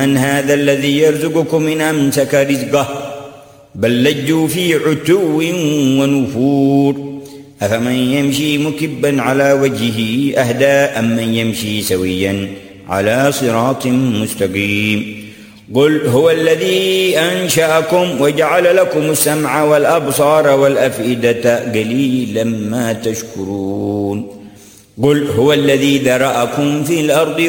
من هذا الذي يرزقكم إن أمسك رزقه بل لجوا في عتو ونفور أفمن يمشي مكبا على وجهه أهدى أم من يمشي سويا على صراط مستقيم قل هو الذي أنشأكم وجعل لكم السمع والأبصار والأفئدة قليلا ما تشكرون قل هو الذي ذرأكم في الأرض